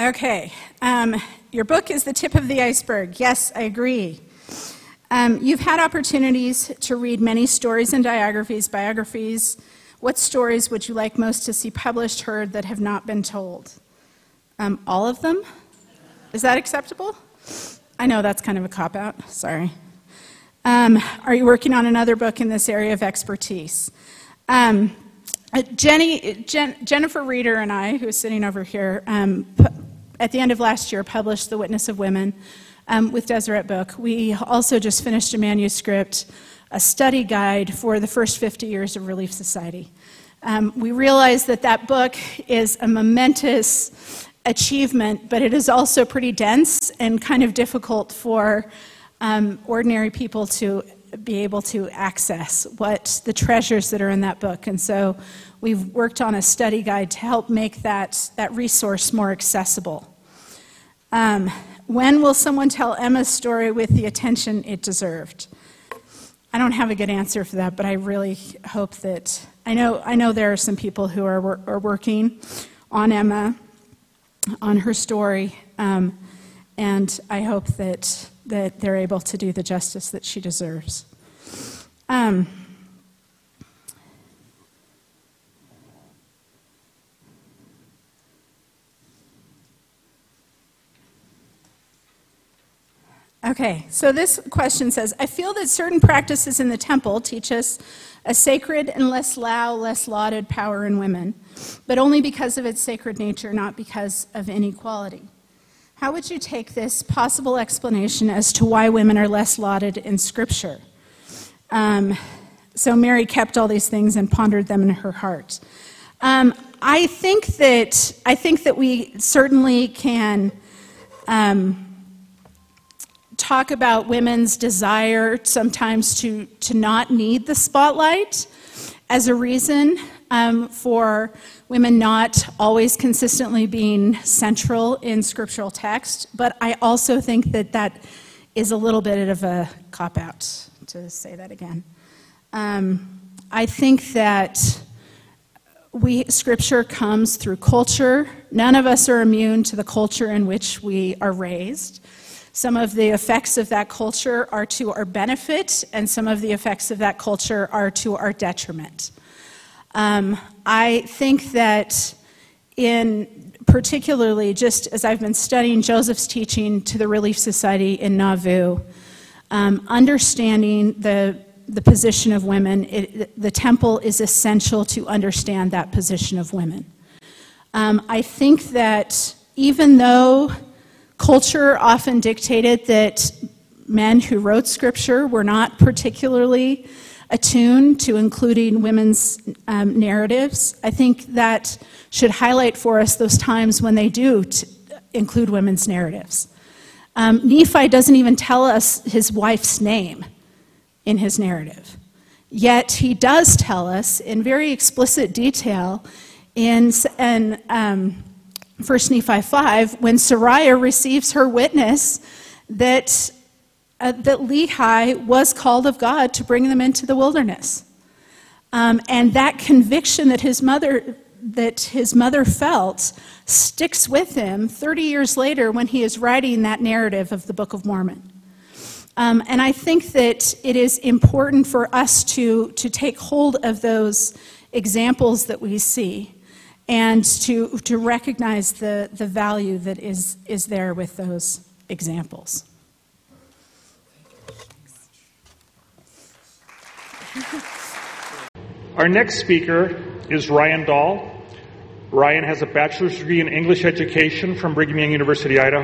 Okay. Your book is the tip of the iceberg. Yes, I agree. You've had opportunities to read many stories and biographies. What stories would you like most to see published, heard, that have not been told? All of them? Is that acceptable? I know that's kind of a cop-out. Sorry. Are you working on another book in this area of expertise? Jennifer Reeder and I, who is sitting over here, at the end of last year published The Witness of Women with Deseret Book. We also just finished a manuscript, a study guide for the first 50 years of Relief Society. We realized that book is a momentous achievement, but it is also pretty dense and kind of difficult for ordinary people to be able to access what the treasures that are in that book. And so we've worked on a study guide to help make that resource more accessible. When will someone tell Emma's story with the attention it deserved? I don't have a good answer for that, but I really hope that, I know there are some people who are working on Emma, on her story, and I hope that they're able to do the justice that she deserves. Okay, so this question says, I feel that certain practices in the temple teach us a sacred and less lauded power in women, but only because of its sacred nature, not because of inequality. How would you take this possible explanation as to why women are less lauded in Scripture? So Mary kept all these things and pondered them in her heart. I think that we certainly can talk about women's desire sometimes to not need the spotlight as a reason for women not always consistently being central in scriptural text, but I also think that is a little bit of a cop-out, to say that again. I think that Scripture comes through culture. None of us are immune to the culture in which we are raised. Some of the effects of that culture are to our benefit, and some of the effects of that culture are to our detriment. I think that particularly just as I've been studying Joseph's teaching to the Relief Society in Nauvoo, understanding the position of women, the temple is essential to understand that position of women. I think that even though culture often dictated that men who wrote Scripture were not particularly attuned to including women's narratives, I think that should highlight for us those times when they do include women's narratives. Nephi doesn't even tell us his wife's name in his narrative, yet he does tell us in very explicit detail in 1 Nephi 5, when Sariah receives her witness that Lehi was called of God to bring them into the wilderness. And that conviction that his mother felt sticks with him 30 years later when he is writing that narrative of the Book of Mormon. And I think that it is important for us to take hold of those examples that we see and to recognize the value that is there with those examples. Our next speaker is Ryan Dahl. Ryan has a bachelor's degree in English education from Brigham Young University, Idaho.